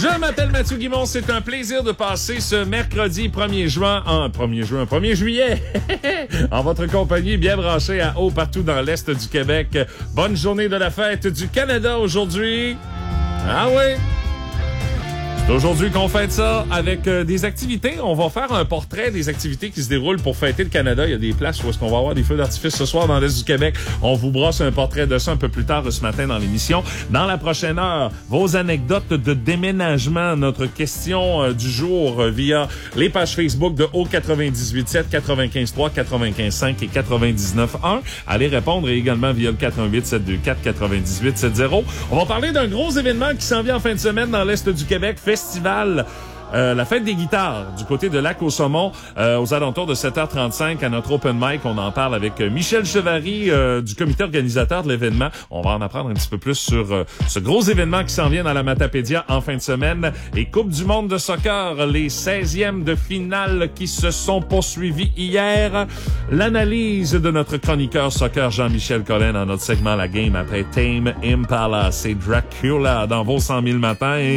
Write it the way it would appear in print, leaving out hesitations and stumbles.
Je m'appelle Mathieu Guimond, c'est un plaisir de passer ce mercredi 1er juillet, en votre compagnie bien branchée à haut partout dans l'Est du Québec. Bonne journée de la fête du Canada aujourd'hui. Ah oui! C'est aujourd'hui qu'on fête ça avec des activités. On va faire un portrait des activités qui se déroulent pour fêter le Canada. Il y a des places où est-ce qu'on va avoir des feux d'artifice ce soir dans l'Est du Québec. On vous brosse un portrait de ça un peu plus tard ce matin dans l'émission. Dans la prochaine heure, vos anecdotes de déménagement, notre question du jour via les pages Facebook de O98.7, 95.3, 95.5 et 99.1. Allez répondre également via le 418-724-9870. On va parler d'un gros événement qui s'en vient en fin de semaine dans l'Est du Québec. Festival, la fête des guitares du côté de Lac-au-Saumon aux alentours de 7h35 à notre open mic. On en parle avec Michel Chevary du comité organisateur de l'événement. On va en apprendre un petit peu plus sur ce gros événement qui s'en vient dans la Matapédia en fin de semaine. Et Coupe du monde de soccer, les 16e de finale qui se sont poursuivis hier. L'analyse de notre chroniqueur soccer Jean-Michel Collin dans notre segment La Game après Tame Impala. C'est Dracula dans vos 100 000 matins.